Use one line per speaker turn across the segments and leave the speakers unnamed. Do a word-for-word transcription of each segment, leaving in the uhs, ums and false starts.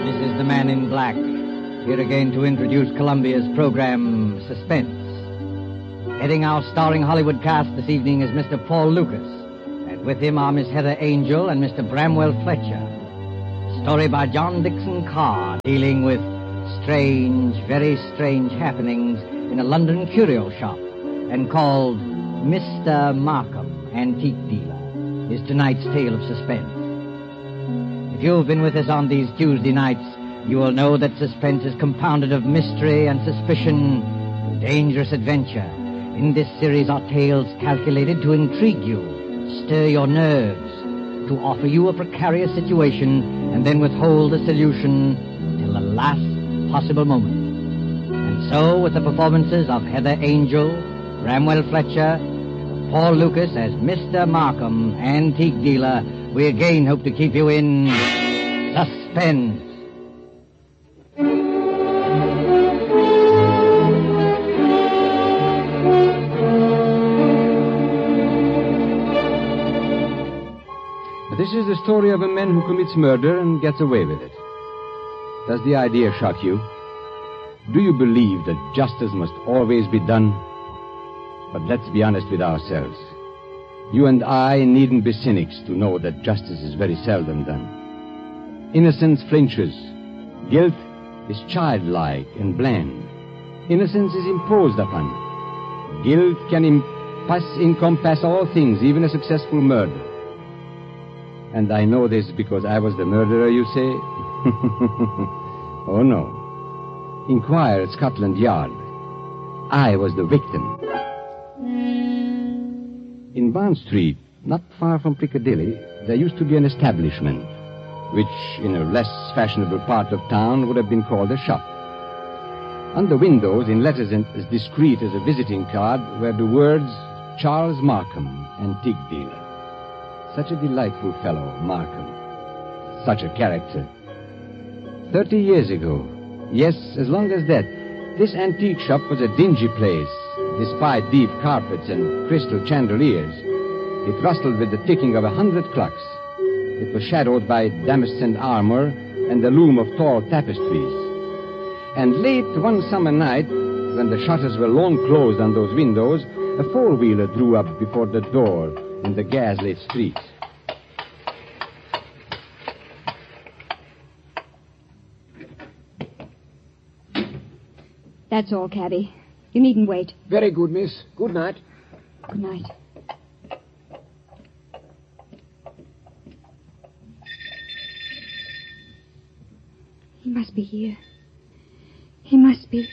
This is the Man in Black, here again to introduce Columbia's program, Suspense. Heading our starring Hollywood cast this evening is Mister Paul Lucas, and with him are Miss Heather Angel and Mister Bramwell Fletcher. A story by John Dixon Carr, dealing with strange, very strange happenings in a London curio shop, and called Mister Markham, Antique Dealer, is tonight's tale of suspense. If you've been with us on these Tuesday nights, you will know that suspense is compounded of mystery and suspicion and dangerous adventure. In this series are tales calculated to intrigue you, stir your nerves, to offer you a precarious situation, and then withhold the solution till the last possible moment. And so, with the performances of Heather Angel, Bramwell Fletcher, and Paul Lucas as Mister Markham, Antique Dealer, we again hope to keep you in suspense.
This is the story of a man who commits murder and gets away with it. Does the idea shock you? Do you believe that justice must always be done? But let's be honest with ourselves. You and I needn't be cynics to know that justice is very seldom done. Innocence flinches. Guilt is childlike and bland. Innocence is imposed upon. Guilt can impass, encompass all things, even a successful murder. And I know this because I was the murderer, you say? Oh, no. Inquire at Scotland Yard. I was the victim. In Bond Street, not far from Piccadilly, there used to be an establishment, which in a less fashionable part of town would have been called a shop. On the windows, in letters as discreet as a visiting card, were the words, Charles Markham, Antique Dealer. Such a delightful fellow, Markham. Such a character. Thirty years ago, yes, as long as that, this antique shop was a dingy place. Despite deep carpets and crystal chandeliers, it rustled with the ticking of a hundred clocks. It was shadowed by damascened armor and the loom of tall tapestries. And late one summer night, when the shutters were long closed on those windows, a four-wheeler drew up before the door in the gas-lit street.
That's all, cabby. You needn't wait.
Very good, miss. Good night.
Good night. He must be here. He must be.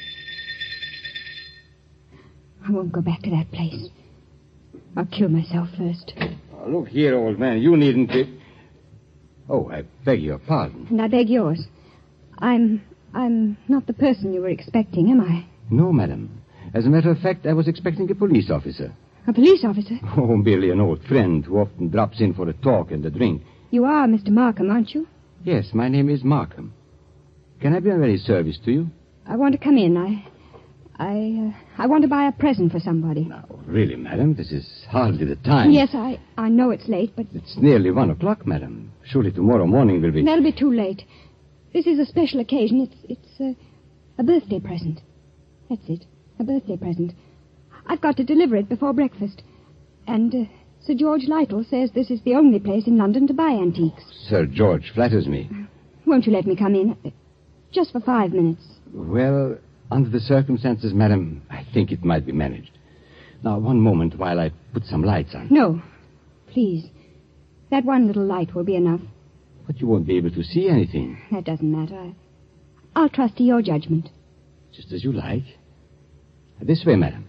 I won't go back to that place. I'll kill myself first.
Oh, look here, old man. You needn't be... Oh, I beg your pardon.
And I beg yours. I'm... I'm not the person you were expecting, am I?
No, madam. As a matter of fact, I was expecting a police officer.
A police officer?
Oh, merely an old friend who often drops in for a talk and a drink.
You are Mister Markham, aren't you?
Yes, my name is Markham. Can I be of any service to you?
I want to come in. I... I... Uh, I want to buy a present for somebody.
Now, really, madam, this is hardly the time.
Yes, I, I know it's late, but...
It's nearly one o'clock, madam. Surely tomorrow morning will be...
That'll be too late. This is a special occasion. It's it's uh, a birthday present. That's it. A birthday present. I've got to deliver it before breakfast. And uh, Sir George Lytle says this is the only place in London to buy antiques.
Sir George flatters me.
Won't you let me come in? Just for five minutes.
Well, under the circumstances, madam, I think it might be managed. Now, one moment while I put some lights on.
No. Please. That one little light will be enough.
But you won't be able to see anything.
That doesn't matter. I, I'll trust to your judgment.
Just as you like. This way, madam.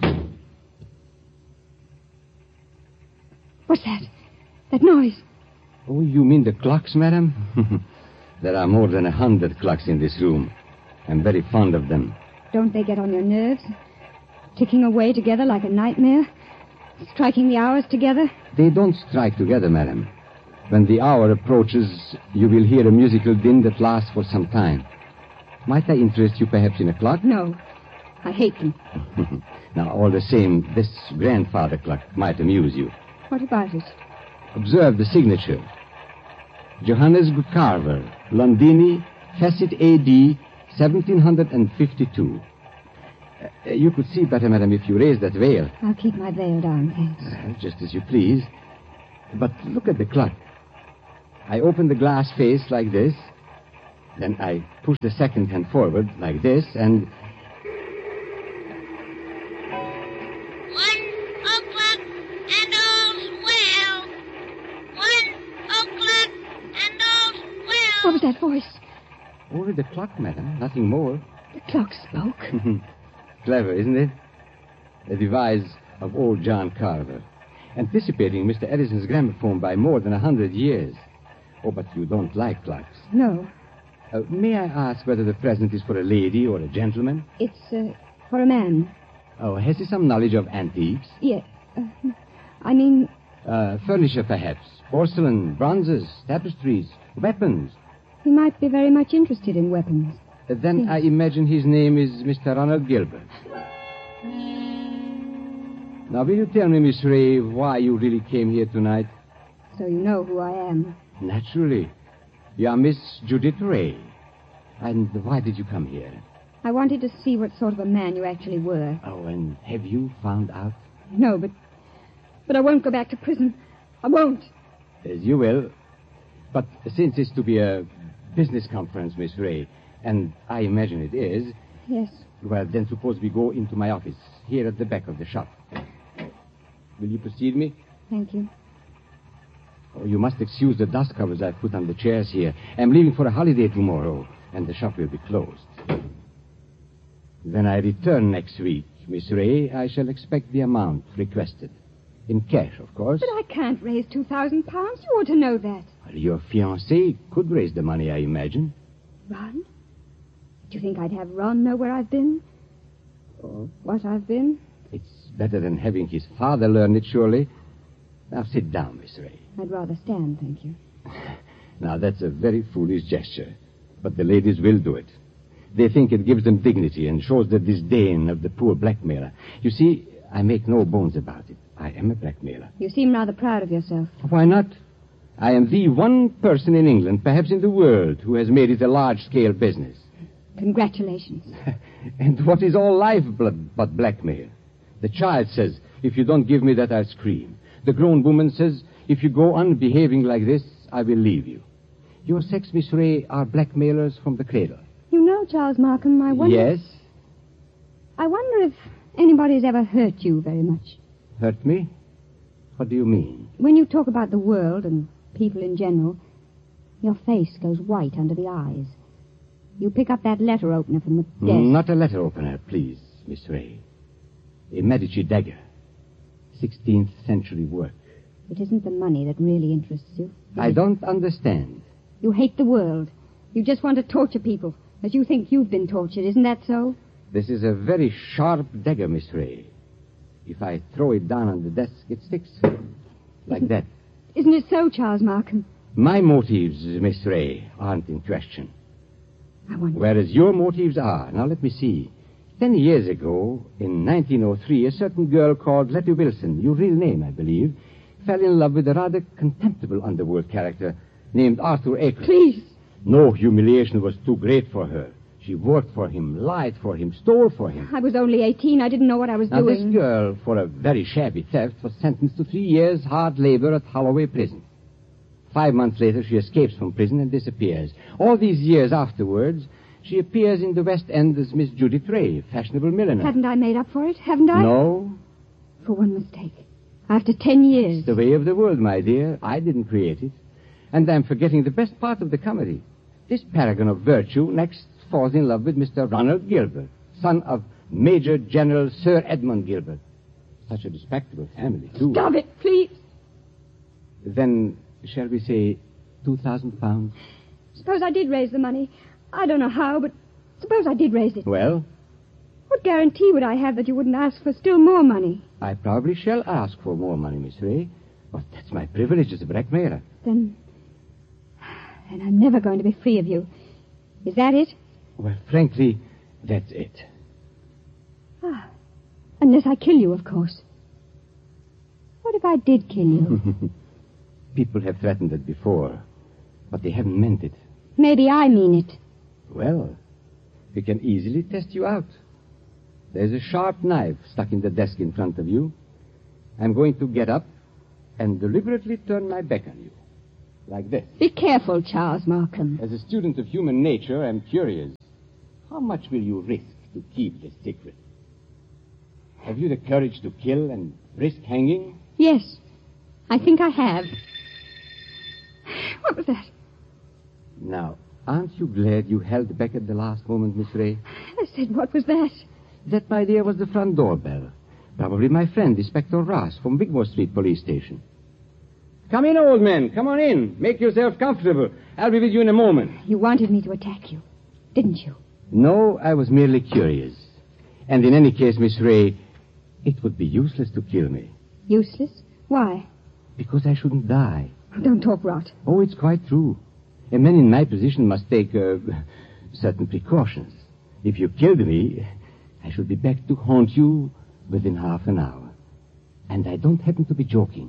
What's that? That noise?
Oh, you mean the clocks, madam? There are more than a hundred clocks in this room. I'm very fond of them.
Don't they get on your nerves? Ticking away together like a nightmare? Striking the hours together?
They don't strike together, madam. When the hour approaches, you will hear a musical din that lasts for some time. Might I interest you perhaps in a clock?
No. I hate them.
Now, all the same, this grandfather clock might amuse you.
What about it?
Observe the signature. Johannes Carver, Londini, Facet A D, seventeen fifty-two. Uh, you could see better, madam, if you raised that veil.
I'll keep my veil down, thanks.
Uh, just as you please. But look at the clock. I open the glass face like this. Then I push the second hand forward like this, and...
One o'clock and all's well. One o'clock and all's well.
What was that voice?
Only the clock, madam, nothing more.
The clock spoke.
Clever, isn't it? A device of old John Carver, anticipating Mister Edison's gramophone by more than a hundred years. Oh, but you don't like clocks.
No,
Uh, may I ask whether the present is for a lady or a gentleman?
it's uh, for a man.
Oh, has he some knowledge of antiques?
Yeah. Uh, I mean,
Uh, furniture, perhaps. Porcelain, bronzes, tapestries, weapons.
he might be very much interested in weapons.
Uh, then
Yes.
I imagine his name is Mister Ronald Gilbert. Now, will you tell me, Miss Ray, why you really came here tonight?
So you know who I am.
Naturally. You are Miss Judith Ray. And why did you come here?
I wanted to see what sort of a man you actually were.
Oh, and have you found out?
No, but... But I won't go back to prison. I won't.
As you will. But since it's to be a business conference, Miss Ray, and I imagine it is,
Yes.
well, then suppose we go into my office, here at the back of the shop. Will you precede me?
Thank you.
Oh, you must excuse the dust covers I've put on the chairs here. I'm leaving for a holiday tomorrow, and the shop will be closed. When I return next week, Miss Ray, I shall expect the amount requested. In cash, of course.
But I can't raise two thousand pounds. You ought to know that.
Well, your fiancé could raise the money, I imagine.
Ron? Do you think I'd have Ron know where I've been? Or what I've been?
It's better than having his father learn it, surely. Now, sit down, Miss Ray.
I'd rather stand, thank you.
Now, that's a very foolish gesture, but the ladies will do it. They think it gives them dignity and shows the disdain of the poor blackmailer. You see, I make no bones about it. I am a blackmailer.
You seem rather proud of yourself.
Why not? I am the one person in England, perhaps in the world, who has made it a large-scale business.
Congratulations.
And what is all life but, but blackmail? The child says, if you don't give me that, I'll scream. The grown woman says, if you go on behaving like this, I will leave you. Your sex, Miss Ray, are blackmailers from the cradle.
You know, Charles Markham, I wonder...
Yes?
I wonder if anybody's ever hurt you very much.
Hurt me? What do you mean?
When you talk about the world and people in general, your face goes white under the eyes. You pick up that letter opener from the desk.
Not a letter opener, please, Miss Ray. A Medici dagger. sixteenth century work.
It isn't the money that really interests you.
I don't understand.
You hate the world. You just want to torture people, as you think you've been tortured. Isn't that so?
This is a very sharp dagger, Miss Ray. If I throw it down on the desk, it sticks. Like that.
Isn't it so, Charles Markham?
My motives, Miss Ray, aren't in question.
I wonder...
Whereas your motives are. Now, let me see. Ten years ago, in nineteen oh three, a certain girl called Letty Wilson, your real name, I believe, fell in love with a rather contemptible underworld character named Arthur Akers.
Please.
No humiliation was too great for her. She worked for him, lied for him, stole for him.
I was only eighteen. I didn't know what I was
Now,
doing.
this girl, for a very shabby theft, was sentenced to three years' hard labor at Holloway Prison. Five months later, she escapes from prison and disappears. All these years afterwards, she appears in the West End as Miss Judith Ray, fashionable milliner.
Haven't I made up for it? Haven't I?
No,
For one mistake. After ten years.
it's the way of the world, my dear. I didn't create it. And I'm forgetting the best part of the comedy. This paragon of virtue next falls in love with Mister Ronald Gilbert, son of Major General Sir Edmund Gilbert. Such a respectable family, too.
Stop it, please.
Then, shall we say, two thousand pounds?
Suppose I did raise the money. I don't know how, but suppose I did raise it.
Well,
What guarantee would I have that you wouldn't ask for still more money?
I probably shall ask for more money, Miss Ray. But that's my privilege as a blackmailer.
Then... Then I'm never going to be free of you. Is that it?
Well, frankly, that's it.
Ah. Unless I kill you, of course. What if I did kill you?
People have threatened it before, but they haven't meant it.
Maybe I mean it.
Well, we can easily test you out. There's a sharp knife stuck in the desk in front of you. I'm going to get up and deliberately turn my back on you. Like this.
Be careful, Charles Markham.
As a student of human nature, I'm curious. How much will you risk to keep this secret? Have you the courage to kill and risk hanging?
Yes, I think I have. What was that?
Now, aren't you glad you held back at the last moment, Miss Ray?
I said, what was that?
That, my dear, was the front doorbell. Probably my friend, Inspector Ross, from Wigmore Street Police Station. Come in, old man. Come on in. Make yourself comfortable. I'll be with you in a moment.
You wanted me to attack you, didn't you?
No, I was merely curious. And in any case, Miss Ray, it would be useless to kill me.
Useless? Why?
Because I shouldn't die.
Don't talk rot.
Oh, it's quite true. A man in my position must take uh, certain precautions. If you killed me, I should be back to haunt you within half an hour. And I don't happen to be joking.